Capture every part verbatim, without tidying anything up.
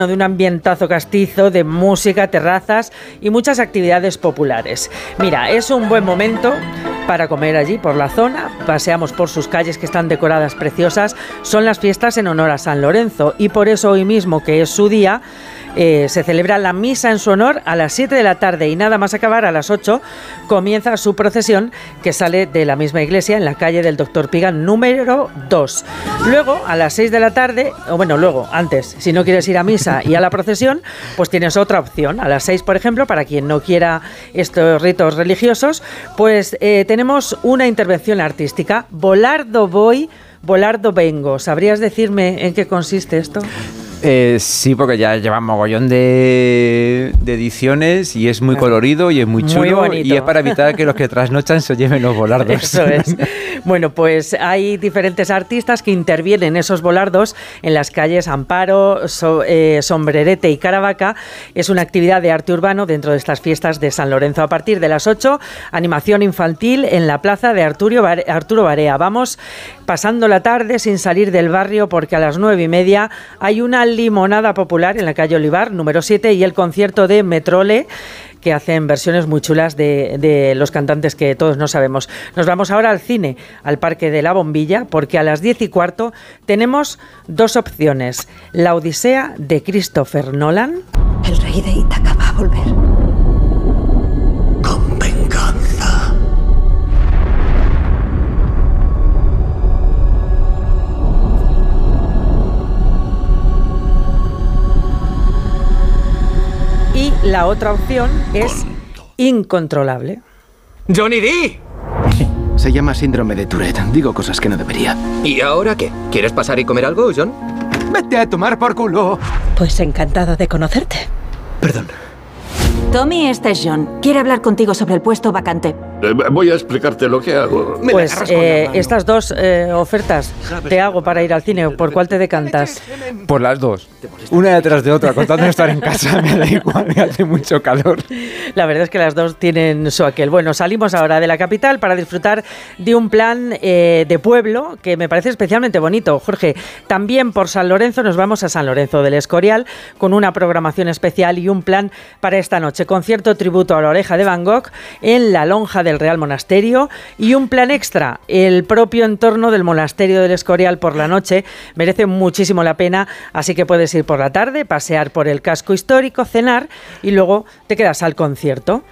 de un ambientazo castizo, de música, terrazas y muchas actividades populares. Mira, es un buen momento para comer allí por la zona. Paseamos por sus calles que están decoradas preciosas. Son las fiestas en honor a San Lorenzo y por eso hoy mismo, que es su día, eh, se celebra la misa en su honor a las siete de la tarde y nada más acabar a las ocho comienza su procesión que sale de la misma iglesia en la calle del Doctor Pigan número dos. Luego a las seis de la tarde, o bueno, luego antes, si no quieres ir a misa y a la procesión, pues tienes otra opción. A las seis, por ejemplo, para quien no quiera estos ritos religiosos, pues eh, tenemos una intervención artística. Volardo voy, volardo vengo. ¿Sabrías decirme en qué consiste esto? Eh, sí, porque ya lleva mogollón de, de ediciones y es muy colorido y es muy chulo, muy y es para evitar que los que trasnochan se lleven los volardos. Eso es. Bueno, pues hay diferentes artistas que intervienen en esos volardos en las calles Amparo, so, eh, Sombrerete y Caravaca. Es una actividad de arte urbano dentro de estas fiestas de San Lorenzo. A partir de las ocho, animación infantil en la plaza de Arturo, Arturo Barea. Vamos pasando la tarde sin salir del barrio porque a las nueve y media hay una limonada popular en la calle Olivar, número siete, y el concierto de Metrole, que hacen versiones muy chulas de, de los cantantes que todos no sabemos. Nos vamos ahora al cine, al Parque de la Bombilla, porque a las diez y cuarto tenemos dos opciones. La Odisea de Christopher Nolan. El rey de Ítaca va a volver. Con venganza. Y la otra opción es Incontrolable. ¡Johnny D! Se llama síndrome de Tourette. Digo cosas que no debería. ¿Y ahora qué? ¿Quieres pasar y comer algo, John? ¡Vete a tomar por culo! Pues encantado de conocerte. Perdón. Tommy, este es John. Quiere hablar contigo sobre el puesto vacante. Eh, voy a explicarte lo que hago. Pues eh, estas dos eh, ofertas te hago para ir al cine. ¿Por cuál te decantas? Por las dos. Una detrás de otra. Contando estar en casa me da igual, me hace mucho calor. La verdad es que las dos tienen su aquel. Bueno, salimos ahora de la capital para disfrutar de un plan eh, de pueblo que me parece especialmente bonito. Jorge, también por San Lorenzo nos vamos a San Lorenzo del Escorial con una programación especial y un plan para esta noche. Concierto tributo a la Oreja de Van Gogh en la lonja del Real Monasterio y un plan extra, el propio entorno del Monasterio del Escorial por la noche. Merece muchísimo la pena, así que puedes ir por la tarde, pasear por el casco histórico, cenar y luego te quedas al concierto.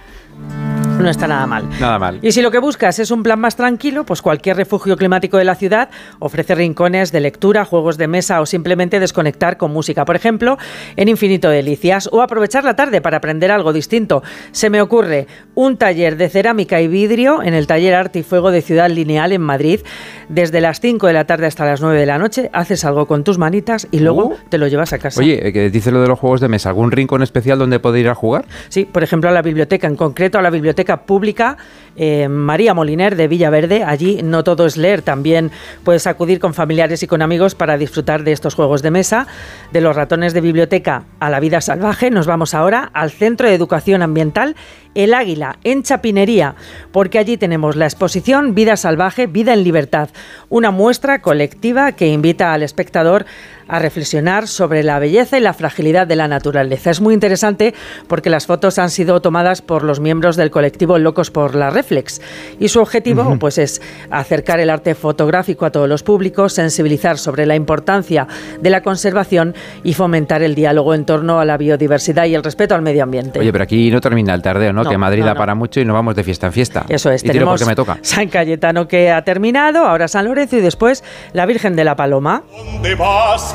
No está nada mal. Nada mal. Y si lo que buscas es un plan más tranquilo, pues cualquier refugio climático de la ciudad ofrece rincones de lectura, juegos de mesa o simplemente desconectar con música. Por ejemplo, en Infinito Delicias, o aprovechar la tarde para aprender algo distinto. Se me ocurre un taller de cerámica y vidrio en el taller Arte y Fuego de Ciudad Lineal en Madrid. Desde las cinco de la tarde hasta las nueve de la noche haces algo con tus manitas y luego uh. te lo llevas a casa. Oye, que dice lo de los juegos de mesa. ¿Algún rincón especial donde poder ir a jugar? Sí, por ejemplo a la biblioteca, en concreto a la biblioteca pública eh, María Moliner de Villaverde. Allí no todo es leer, también puedes acudir con familiares y con amigos para disfrutar de estos juegos de mesa. De los ratones de biblioteca a la vida salvaje, nos vamos ahora al Centro de Educación Ambiental El Águila, en Chapinería, porque allí tenemos la exposición Vida Salvaje, Vida en Libertad, una muestra colectiva que invita al espectador a reflexionar sobre la belleza y la fragilidad de la naturaleza. Es muy interesante porque las fotos han sido tomadas por los miembros del colectivo Locos por la Reflex y su objetivo uh-huh. pues es acercar el arte fotográfico a todos los públicos, sensibilizar sobre la importancia de la conservación y fomentar el diálogo en torno a la biodiversidad y el respeto al medio ambiente. Oye, pero aquí no termina el tardeo, ¿no? no que Madrid no, da no. para mucho y nos vamos de fiesta en fiesta. Eso es, y tenemos tiro porque me toca. San Cayetano que ha terminado, ahora San Lorenzo y después la Virgen de la Paloma. ¿Dónde vas?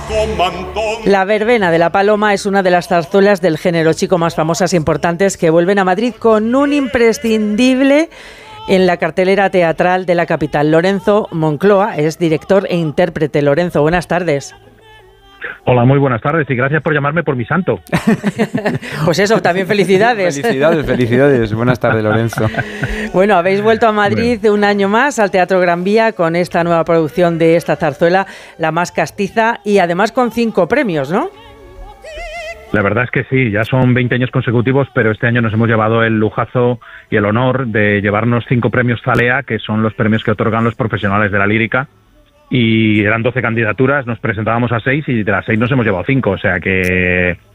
La verbena de la Paloma es una de las zarzuelas del género chico más famosas e importantes que vuelven a Madrid con un imprescindible en la cartelera teatral de la capital. Lorenzo Moncloa es director e intérprete. Lorenzo, buenas tardes. Hola, muy buenas tardes y gracias por llamarme por mi santo. Pues eso, también felicidades. Felicidades, felicidades. Buenas tardes, Lorenzo. Bueno, habéis vuelto a Madrid bueno. un año más al Teatro Gran Vía con esta nueva producción de esta zarzuela, La Más Castiza, y además con cinco premios, ¿no? La verdad es que sí, ya son veinte años consecutivos, pero este año nos hemos llevado el lujazo y el honor de llevarnos cinco premios Zalea, que son los premios que otorgan los profesionales de la lírica. y eran doce candidaturas, nos presentábamos a seis y de las seis nos hemos llevado cinco, o sea que